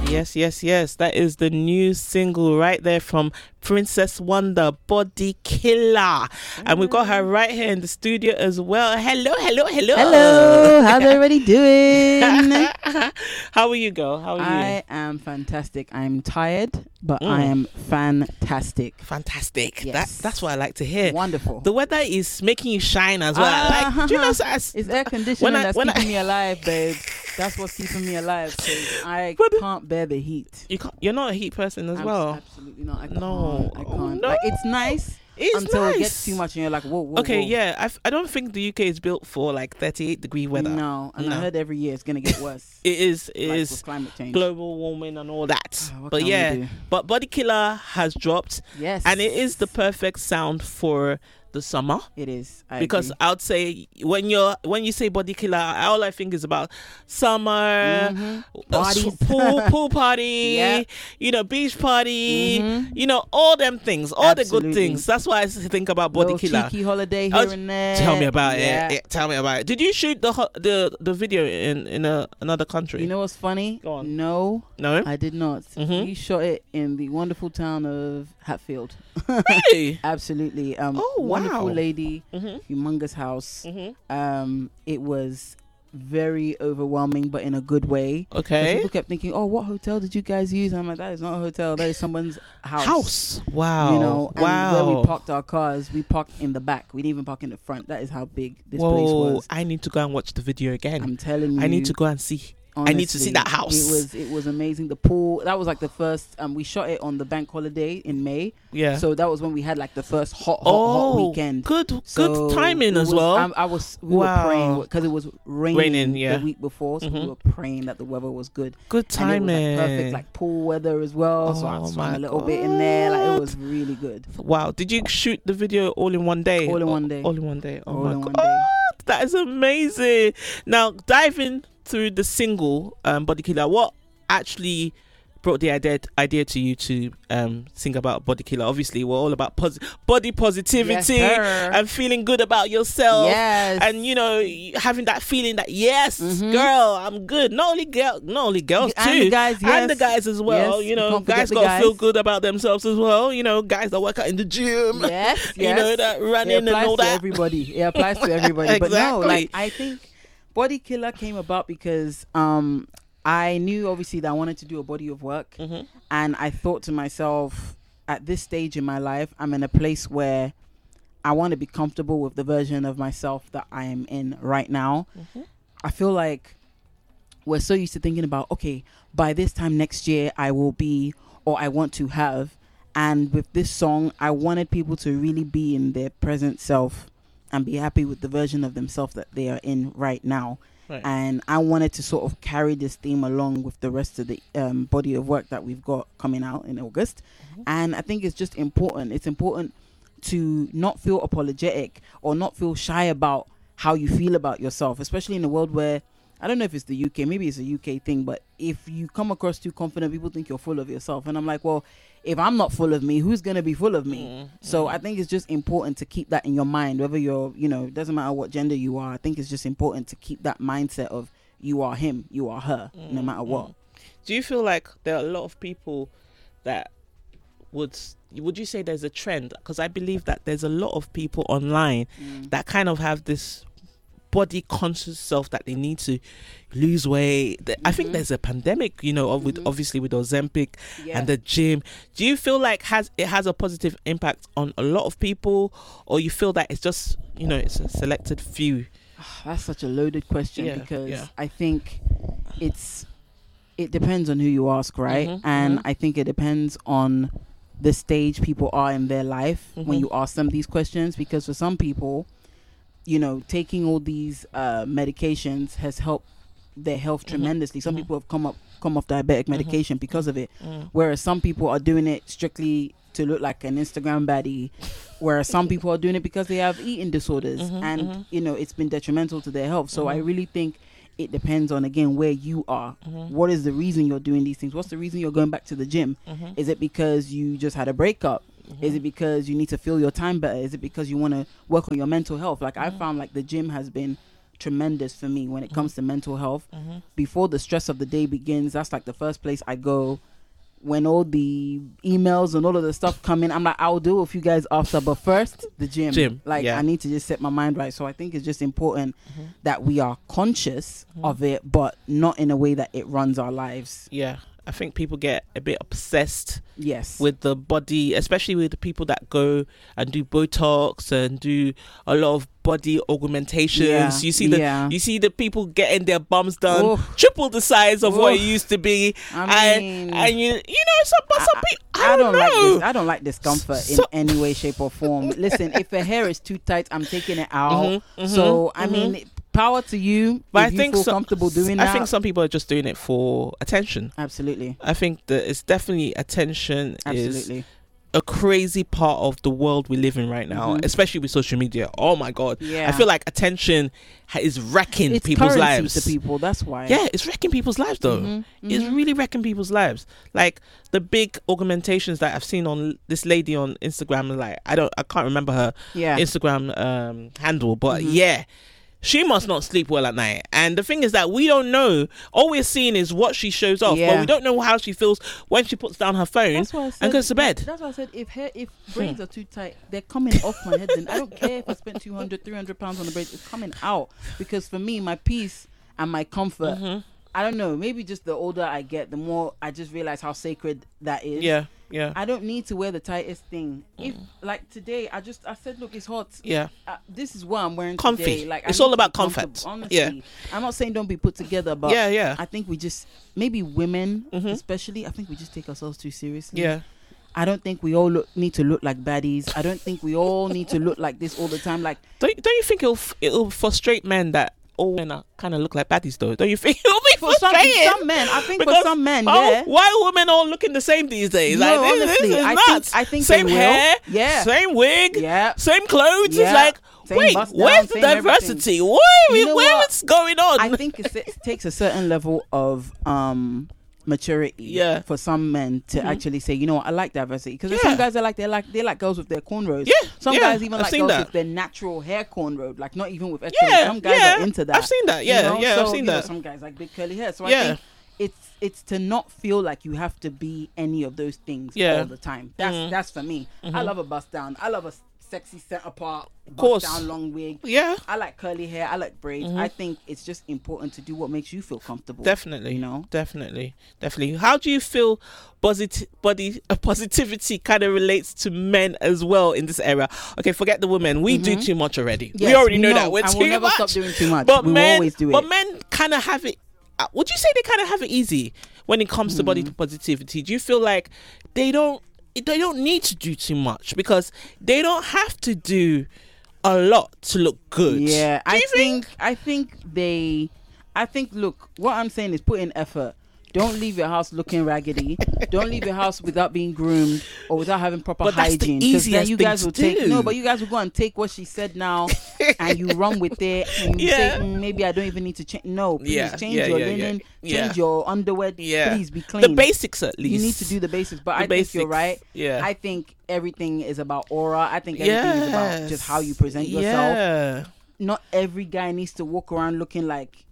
Yes, yes, yes. That is the new single right there from Princess Wonder, Body Killer. And we've got her right here in the studio as well. Hello, hello, hello. Hello. How's everybody doing? How are you, girl? How are you? I am fantastic. I'm tired, but I am fantastic. Fantastic. Yes. That's what I like to hear. Wonderful. The weather is making you shine as well. Like, do you know, it's air conditioning that's keeping me alive, babe. That's what's keeping me alive. I can't bear the heat. You're not a heat person as well. Absolutely not. I can't. No. No. Like, it's nice. Until it gets too much and you're like, whoa. Okay, yeah. I don't think the UK is built for like 38-degree weather. No, and I heard every year it's going to get worse. It is with climate change, global warming and all that. But yeah, but Body Killer has dropped. Yes. And it is the perfect sound for the summer. It is. Because I would say when you say Body Killer, all I think is about summer, pool party, beach party, all them things, all the good things. That's why I think about Body Killer. Cheeky holiday here and there. Tell me about it. Tell me about it. Did you shoot the video in another country? You know what's funny? Go on. No, I did not. Mm-hmm. We shot it in the wonderful town of Hatfield. Really? Absolutely. Wonderful lady, humongous house. It was very overwhelming, but in a good way. Okay. People kept thinking, "Oh, what hotel did you guys use?" I'm like, "That is not a hotel. That is someone's house." Wow. And where we parked our cars, we parked in the back. We didn't even park in the front. That is how big this place was. I need to go and watch the video again. I'm telling you. I need to go and see. Honestly, I need to see that house. It was amazing. The pool, that was like the first. We shot it on the bank holiday in May. Yeah. So that was when we had like the first hot weekend. Good timing as well. We were praying because it was raining the week before, so we were praying that the weather was good. Good timing. And it was perfect, like pool weather as well. So I swam a little bit in there. Like, it was really good. Wow. Did you shoot the video all in one day? All in one day. All in one day. Oh all my in God. One day. That is amazing. Now diving through the single Body Killer, what actually brought the idea to you to sing about Body Killer? Obviously we're all about body positivity and feeling good about yourself, and having that feeling that girl, I'm good. Not only girls and too, the guys, and the guys as well. Guys gotta feel good about themselves as well. Guys that work out in the gym, that running and all that. It applies to everybody. Exactly. But no, like, I think Body Killer came about because I knew obviously that I wanted to do a body of work, and I thought to myself, at this stage in my life, I'm in a place where I want to be comfortable with the version of myself that I am in right now. I feel like we're so used to thinking about, okay, by this time next year I will be, or I want to have, and with this song I wanted people to really be in their present self and be happy with the version of themselves that they are in right now. Right. And I wanted to sort of carry this theme along with the rest of the body of work that we've got coming out in August. And I think it's just important. It's important to not feel apologetic or not feel shy about how you feel about yourself, especially in a world where, I don't know if it's the UK, maybe it's a UK thing, but if you come across too confident, people think you're full of yourself. And I'm like, well, if I'm not full of me, who's going to be full of me? So I think it's just important to keep that in your mind, whether you're, it doesn't matter what gender you are. I think it's just important to keep that mindset of you are him, you are her, no matter what. Do you feel like there are a lot of people that would you say there's a trend? Because I believe that there's a lot of people online that kind of have this body conscious self that they need to lose weight. I think there's a pandemic, obviously with Ozempic and the gym. Do you feel like it has a positive impact on a lot of people, or you feel that it's just it's a selected few? That's such a loaded question because I think it depends on who you ask, right? And I think it depends on the stage people are in their life when you ask them these questions, because for some people, taking all these medications has helped their health tremendously. Some people have come off diabetic medication because of it, whereas some people are doing it strictly to look like an Instagram baddie, whereas some people are doing it because they have eating disorders, and it's been detrimental to their health. So I really think it depends on, again, where you are. What is the reason you're doing these things? What's the reason you're going back to the gym? Is it because you just had a breakup? Is it because you need to fill your time better? Is it because you want to work on your mental health? Like, I found like the gym has been tremendous for me when it comes to mental health. Before the stress of the day begins, that's like the first place I go. When all the emails and all of the stuff come in, I'm like, I'll deal with you guys after, but first the gym. Like, I need to just set my mind right. So I think it's just important that we are conscious of it, but not in a way that it runs our lives. Yeah, I think people get a bit obsessed Yes. with the body, especially with the people that go and do Botox and do a lot of body augmentations. Yeah, You see the people getting their bums done triple the size of what it used to be. I mean, and you know, some people, I don't know. I don't like discomfort in any way, shape, or form. Listen, if a hair is too tight, I'm taking it out. So I mean, power to you. But if you feel comfortable doing that. I think some people are just doing it for attention. Absolutely. I think that it's definitely attention Absolutely. is a crazy part of the world we live in right now, especially with social media. Oh my God. Yeah. I feel like attention is wrecking people's lives. To people, that's why. Yeah, it's wrecking people's lives though. It's really wrecking people's lives. Like the big augmentations that I've seen on this lady on Instagram, like I can't remember her Instagram handle, but she must not sleep well at night. And the thing is that we don't know. All we're seeing is what she shows off, but we don't know how she feels when she puts down her phone and goes to bed. That's why I said if braids are too tight, they're coming off my head. Then I don't care if I spent 200, 300 pounds on the braids. It's coming out. Because for me, my peace and my comfort, I don't know, maybe just the older I get, the more I just realize how sacred that is. Yeah. I don't need to wear the tightest thing. If like today, I said, look, it's hot. Yeah. This is what I'm wearing comfy. today. Like it's all about comfort. Honestly, I'm not saying don't be put together, but I think we just, maybe women especially, I think we just take ourselves too seriously. Yeah. I don't think we all need to look like baddies. I don't think we all need to look like this all the time. Like, don't you think it'll frustrate men that all men kind of look like baddies though? Don't you think it'll be frustrating? Some men, I think for some men, why are women all looking the same these days? No, like, honestly, this is nuts. I think same hair, same wig, same clothes. It's like, wait, where's the diversity? What's going on? I think it takes a certain level of maturity for some men to actually say, you know what, I like diversity, because there's some guys that they like girls with their cornrows. Some guys even like girls with their natural hair cornrowed, like not even with extra. Some guys are into that. I've seen that. I've seen that. Some guys like big curly hair. So I think it's to not feel like you have to be any of those things all the time. That's for me. I love a bust down. I love a sexy center part, bust down long wig. I like curly hair. I like braids. I think it's just important to do what makes you feel comfortable. Definitely, you know. Definitely. How do you feel positivity kind of relates to men as well in this era? Okay, forget the women. We do too much already. Yes, we already know that we're too we'll never much. Stop doing too much. But we will always do it. But men kind of have it. Would you say they kind of have it easy when it comes to body positivity? Do you feel like they don't need to do too much because they don't have to do a lot to look good? Yeah, I think look, what I'm saying is put in effort. Don't leave your house looking raggedy. Don't leave your house without being groomed or without having proper hygiene. Because then you guys will but you guys will go and take what she said now and you run with it and you say, maybe I don't even need to change. No, please change your linen, change your underwear. Please be clean. The basics at least. You need to do the basics. But I think you're right. Yeah. I think everything is about aura. I think everything is about just how you present yourself. Yeah. Not every guy needs to walk around looking like,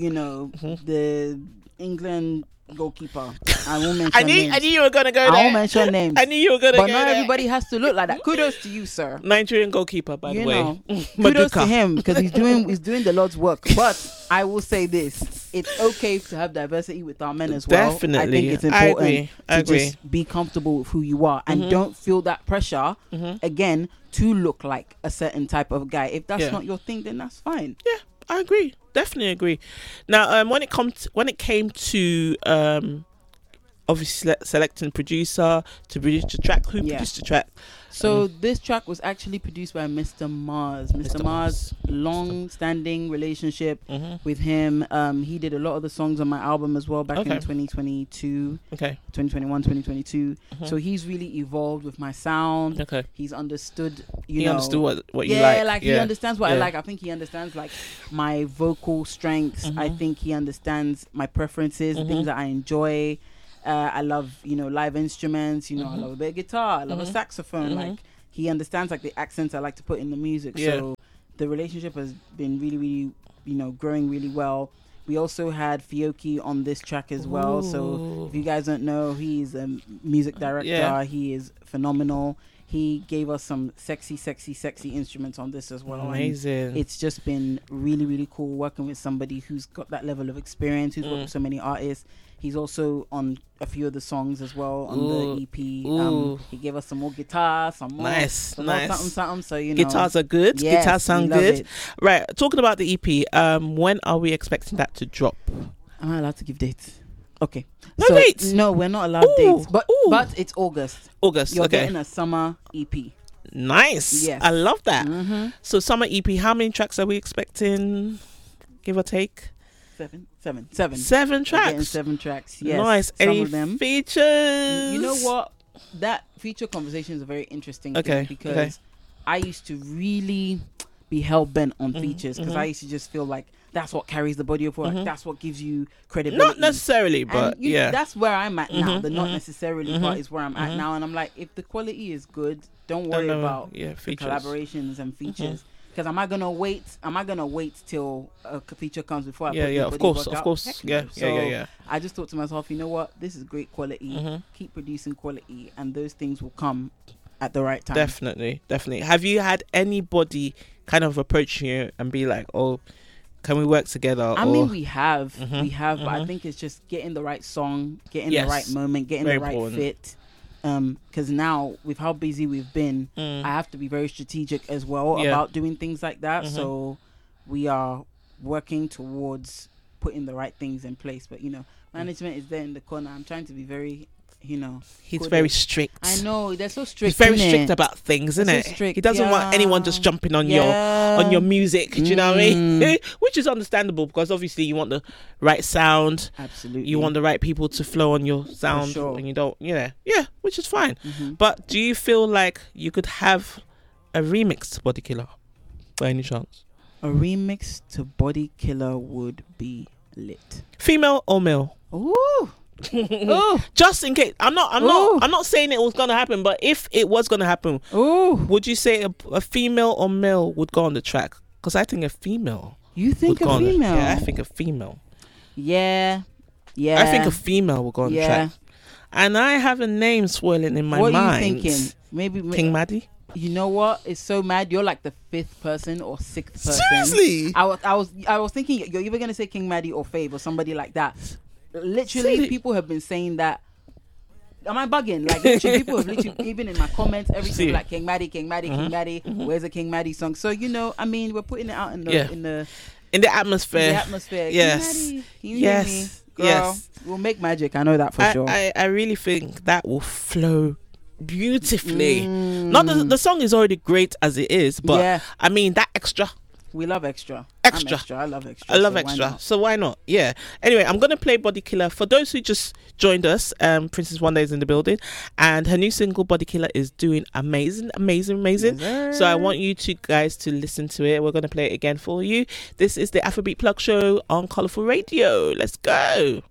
the England goalkeeper. I won't mention names. I knew you were going to go there. I won't mention names. I knew you were going to go there. But not everybody has to look like that. Kudos to you, sir. Nigerian goalkeeper, by the way. Kudos to him because he's doing the Lord's work. But I will say this. It's okay to have diversity with our men as well. Definitely. I think it's important to just be comfortable with who you are and don't feel that pressure, again, to look like a certain type of guy. If that's not your thing, then that's fine. Yeah. I agree. Definitely agree. Now, when it came to obviously selecting producer to produce the track, who produced the track? So this track was actually produced by Mr. Mars. Mr. Mars, long-standing relationship with him. He did a lot of the songs on my album as well back in 2022. 2021, 2022. So he's really evolved with my sound. He's understood, he understood what you like. He understands what I like. I think he understands like my vocal strengths. I think he understands my preferences, things that I enjoy. I love, live instruments, I love a bit of guitar, I love a saxophone. Like, he understands like the accents I like to put in the music. So the relationship has been really, really growing really well. We also had Fioki on this track as well. So if you guys don't know, he's a music director. Yeah. He is phenomenal. He gave us some sexy instruments on this as well. Amazing. And it's just been really, really cool working with somebody who's got that level of experience, who's worked with so many artists. He's also on a few of the songs as well on the EP. He gave us some more guitar, some more nice. something. So guitars are good. Yes, Guitars sound we love good. it. Right. Talking about the EP, when are we expecting that to drop? Am I allowed to give dates? Okay. No dates. No, we're not allowed dates. But it's August. August. You're okay. getting a summer EP. Nice. Yes. I love that. Mm-hmm. So summer EP. How many tracks are we expecting? Give or take. Seven. 7 We're tracks. getting 7 tracks. Yes. Nice. Some Any of them. features? You know what? That feature conversation is a very interesting thing because I used to really be hell bent on features because I used to just feel like that's what carries the body of work. That's what gives you credibility. Not necessarily, but and, know, that's where I'm at now. The not necessarily part is where I'm at now, and I'm like, if the quality is good, don't worry about features. collaborations and features. Because am I gonna wait till a feature comes before I put the of body course, work of out? course, Heck no. yeah. I just thought to myself, you know what? This is great quality. Keep producing quality, and those things will come at the right time. Definitely. Have you had anybody kind of approach you and be like, "Oh, can we work together?" I mean, we have, but I think it's just getting the right song, getting the right moment, getting Very the right important. fit. Because now with how busy we've been, I have to be very strategic as well about doing things like that. So we are working towards putting the right things in place. But management is there in the corner. I'm trying to be very, he's very strict. I know they're so strict. He's very innit? strict about things, isn't They're it? so strict, He doesn't want anyone just jumping on your music. Do you know what I mean? Which is understandable because obviously you want the right sound. Absolutely. You want the right people to flow on your sound, and you don't. Which is fine. But do you feel like you could have a remix to Body Killer by any chance? A remix to Body Killer would be lit. Female or male? Ooh. Just in case, I'm not saying it was gonna happen, but if it was gonna happen, would you say a female or male would go on the track? Because I think a female. You think would a go on female? Yeah, I think a female. Yeah. I think a female will go on the track. And I have a name swirling in my mind. What are you thinking? Maybe King Maddie. You know what? It's so mad. You're like the 5th person or 6th person. Seriously? I was thinking you're either gonna say King Maddie or Fave or somebody like that. Literally, people have been saying that. Am I bugging? Like, literally, people have literally, even in my comments, everything like King Maddie. Where's the King Maddie song? So I mean, we're putting it out in the atmosphere. Yes. King Maddie, you hear me? Girl, we'll make magic. I know that for sure. I really think that will flow beautifully. Not the song is already great as it is, but I mean that extra. We love extra. I love extra. I love extra. So why not? Yeah. Anyway, I'm gonna play Body Killer for those who just joined us. Princess Wanda is in the building, and her new single Body Killer is doing amazing. Yes, so I want you guys to listen to it. We're gonna play it again for you. This is the Afrobeat Plug Show on Colourful Radio. Let's go.